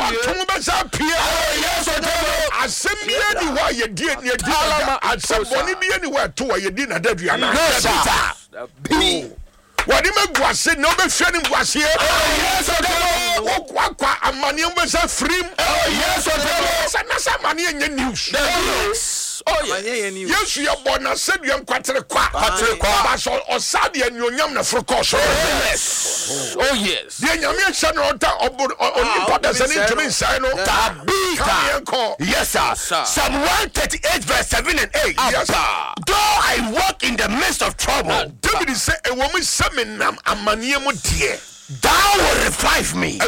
watum besa pia yes odemo asem bia ni wa ye die ne di asem boni bia ni wa to wa ye di na dadua na wadi megwase no be hwe ni gwase yes odemo kwa amane besa frim yes odemo sanasa amane nya news Yes, you born said you am quatre kwa osade anyonyam na frokos oh yes the nyame channel ta onipa da se ni ntimi nsai no tabika yes sir Psalm 138 verse 7 and 8 yes though I walk in the midst of trouble David say e wo me seminam amane mu de thou will revive me